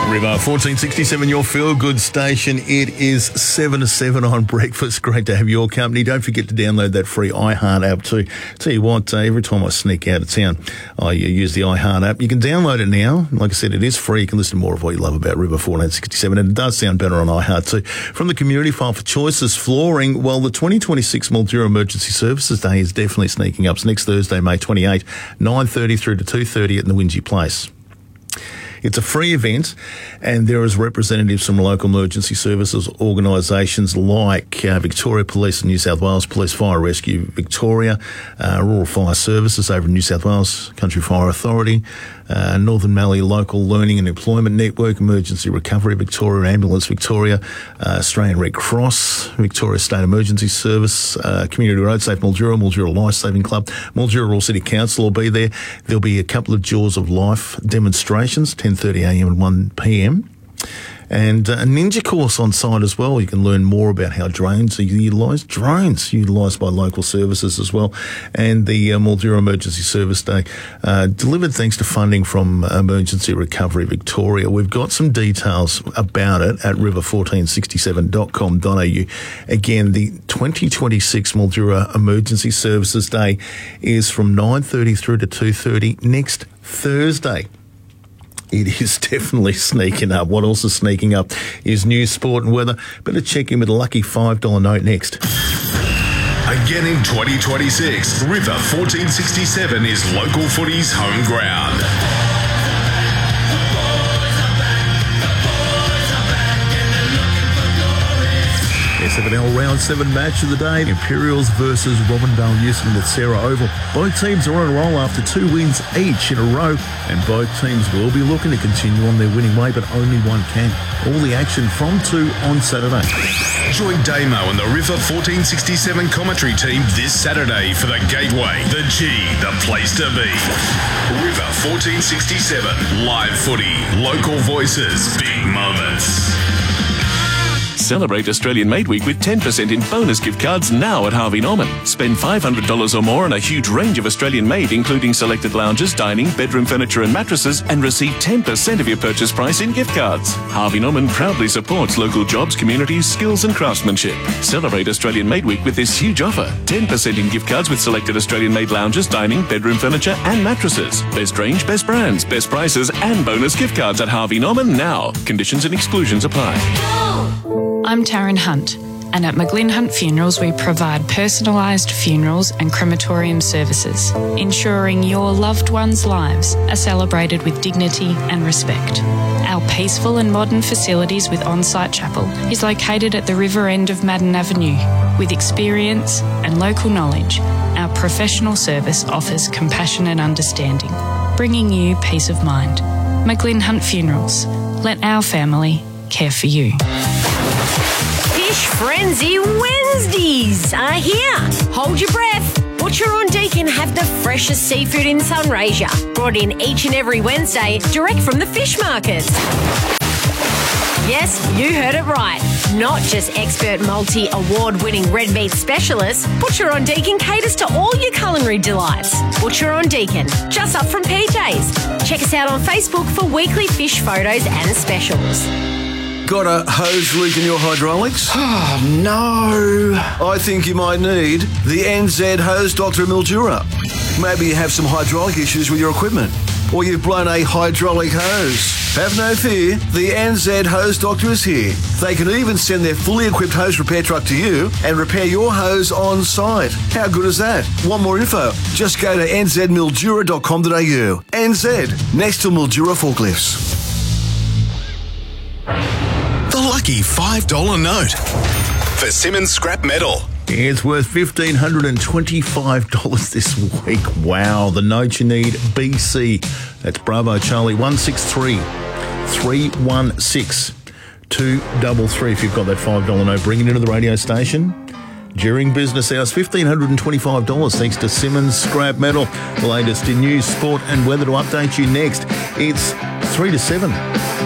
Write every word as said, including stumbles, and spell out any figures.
River fourteen sixty-seven, your feel-good station. It is seven to seven on breakfast. Great to have your company. Don't forget to download that free iHeart app too. Tell you what, uh, every time I sneak out of town, I uh, use the iHeart app. You can download it now. Like I said, it is free. You can listen to more of what you love about River fourteen sixty-seven, and it does sound better on iHeart too. From the community file for Choices Flooring, well, the twenty twenty-six Mildura Emergency Services Day is definitely sneaking up. It's next Thursday, May twenty-eighth, nine thirty through to two thirty at Nwinji Place. It's a free event, and there is representatives from local emergency services organisations like uh, Victoria Police and New South Wales Police, Fire Rescue Victoria, uh, Rural Fire Services over in New South Wales, Country Fire Authority, uh, Northern Mallee Local Learning and Employment Network, Emergency Recovery Victoria, Ambulance Victoria, uh, Australian Red Cross, Victoria State Emergency Service, uh, Community Road Safe Mildura, Mildura Life Saving Club, Mildura Rural City Council will be there. There'll be a couple of Jaws of Life demonstrations, ten thirty a m and one p m, and uh, a ninja course on site as well. You can learn more about how drones are utilised. Drones utilised by local services as well. And the uh, Mildura Emergency Service Day uh, delivered thanks to funding from Emergency Recovery Victoria. We've got some details about it at river fourteen sixty-seven dot com dot a u. Again, the twenty twenty-six Mildura Emergency Services Day is from nine thirty through to two thirty next Thursday. It is definitely sneaking up. What else is sneaking up is news, sport and weather. Better check in with a lucky five dollar note next. Again in twenty twenty-six, River fourteen sixty-seven is local footy's home ground. S F N L Round seven match of the day. Imperials versus Robindale Euston at Sarah Oval. Both teams are on a roll after two wins each in a row, and both teams will be looking to continue on their winning way, but only one can. All the action from two on Saturday. Join Damo and the River fourteen sixty-seven commentary team this Saturday for the Gateway, the G, the place to be. River fourteen sixty-seven, live footy, local voices, big moments. Celebrate Australian Made Week with ten percent in bonus gift cards now at Harvey Norman. Spend five hundred dollars or more on a huge range of Australian made, including selected lounges, dining, bedroom furniture and mattresses, and receive ten percent of your purchase price in gift cards. Harvey Norman proudly supports local jobs, communities, skills and craftsmanship. Celebrate Australian Made Week with this huge offer. ten percent in gift cards with selected Australian made lounges, dining, bedroom furniture and mattresses. Best range, best brands, best prices and bonus gift cards at Harvey Norman now. Conditions and exclusions apply. I'm Taryn Hunt, and at McGlynn Hunt Funerals we provide personalised funerals and crematorium services, ensuring your loved ones' lives are celebrated with dignity and respect. Our peaceful and modern facilities with on-site chapel is located at the river end of Madden Avenue. With experience and local knowledge, our professional service offers compassion and understanding, bringing you peace of mind. McGlynn Hunt Funerals. Let our family care for you. Fish Frenzy Wednesdays are here. Hold your breath. Butcher on Deakin have the freshest seafood in Sunraysia, brought in each and every Wednesday direct from the fish markets. Yes, you heard it right. Not just expert multi-award-winning red meat specialists, Butcher on Deakin caters to all your culinary delights. Butcher on Deakin, just up from P J's. Check us out on Facebook for weekly fish photos and specials. Got a hose leak in your hydraulics? Oh, no. I think you might need the N Z Hose Doctor Mildura. Maybe you have some hydraulic issues with your equipment, or you've blown a hydraulic hose. Have no fear, the N Z Hose Doctor is here. They can even send their fully equipped hose repair truck to you and repair your hose on site. How good is that? Want more info? Just go to n z mildura dot com dot a u. N Z, next to Mildura Forklifts. The lucky five dollar note for Simmons Scrap Metal. It's worth one thousand five hundred twenty-five dollars this week. Wow. The note you need, B C. That's Bravo Charlie, one six three, three one six, two three three. If you've got that five dollar note, bring it into the radio station during business hours. one thousand five hundred twenty-five dollars thanks to Simmons Scrap Metal. The latest in news, sport and weather to update you next. It's three to seven.